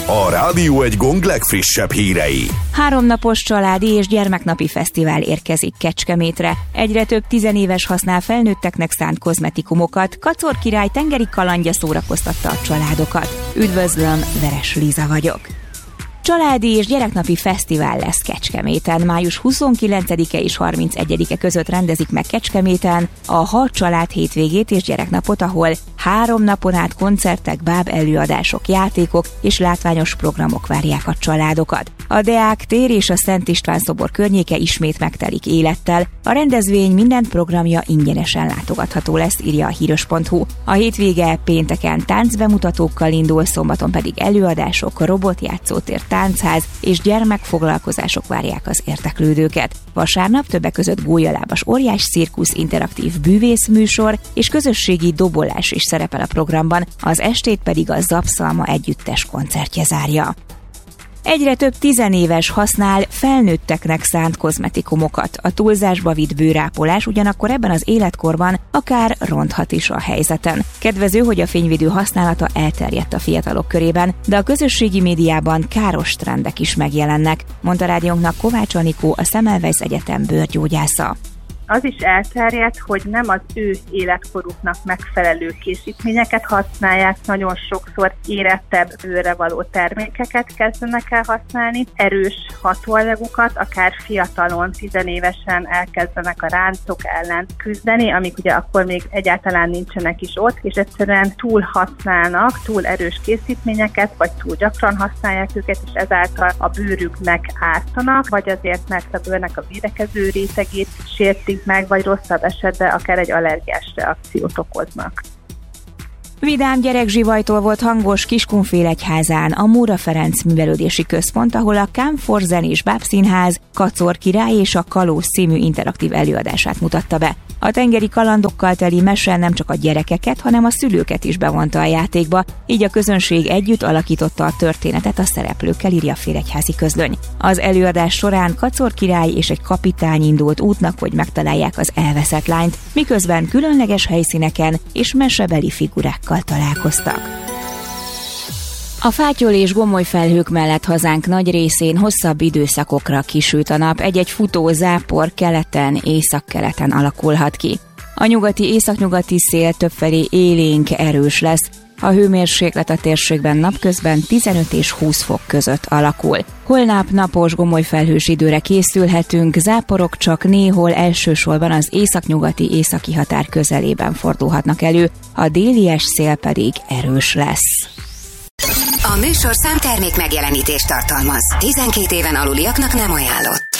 A Rádió Egy Gong legfrissebb hírei. 3 napos családi és gyermeknapi fesztivál érkezik Kecskemétre. Egyre több tizenéves használ felnőtteknek szánt kozmetikumokat. Kacor király tengeri kalandja szórakoztatta a családokat. Üdvözlöm, Veres Liza vagyok. Családi és gyereknapi fesztivál lesz Kecskeméten. Május 29-e és 31-e között rendezik meg Kecskeméten a 6 család hétvégét és gyereknapot, ahol 3 napon át koncertek, báb előadások, játékok és látványos programok várják a családokat. A Deák tér és a Szent István szobor környéke ismét megtelik élettel. A rendezvény minden programja ingyenesen látogatható lesz, írja a híros.hu. A hétvége pénteken táncbemutatókkal indul, szombaton pedig előadások, robotjátszótér, táncház és gyermekfoglalkozások várják az érdeklődőket. Vasárnap többek között gólyalábas óriás cirkusz, interaktív bűvészműsor és közösségi dobolás is szerepel a programban, az estét pedig a Zapszalma együttes koncertje zárja. Egyre több tizenéves használ felnőtteknek szánt kozmetikumokat. A túlzásba vitt bőrápolás ugyanakkor ebben az életkorban akár ronthat is a helyzeten. Kedvező, hogy a fényvédő használata elterjedt a fiatalok körében, de a közösségi médiában káros trendek is megjelennek, mondta rádiónknak Kovács Anikó, a Semmelweis Egyetem bőrgyógyásza. Az is elterjedt, hogy nem az ő életkoruknak megfelelő készítményeket használják, nagyon sokszor érettebb bőrre való termékeket kezdenek el használni, erős hatóanyagokat, akár fiatalon, 10 évesen elkezdenek a ráncok ellen küzdeni, amik ugye akkor még egyáltalán nincsenek is ott, és egyszerűen túl használnak, túl erős készítményeket, vagy túl gyakran használják őket, és ezáltal a bőrüknek ártanak, vagy azért, mert a bőrnek a védekező rétegét sértik meg, vagy rosszabb esetben akár egy allergiás reakciót okoznak. Vidám gyerekzsivajtól volt hangos Kiskunfélegyházán a Móra Ferenc Művelődési Központ, ahol a Kámfor Zenés Bábszínház Kacor király és a Kalóz című interaktív előadását mutatta be. A tengeri kalandokkal teli mese nem csak a gyerekeket, hanem a szülőket is bevonta a játékba, így a közönség együtt alakította a történetet a szereplőkkel, írja a Félegyházi Közlöny. Az előadás során Kacor király és egy kapitány indult útnak, hogy megtalálják az elveszett lányt, miközben különleges helyszíneken és mesebeli figurákkal találkoztak. A fátyol és gomoly felhők mellett hazánk nagy részén hosszabb időszakokra kisüt a nap, egy-egy futó zápor keleten, északkeleten alakulhat ki. A nyugati északnyugati szél többfelé élénk, erős lesz, a hőmérséklet a térségben napközben 15 és 20 fok között alakul. Holnap napos gomoly felhős időre készülhetünk, záporok csak néhol elsősorban az északnyugati északi határ közelében fordulhatnak elő, a délies szél pedig erős lesz. A műsorszám termék megjelenítést tartalmaz. 12 éven aluliaknak nem ajánlott.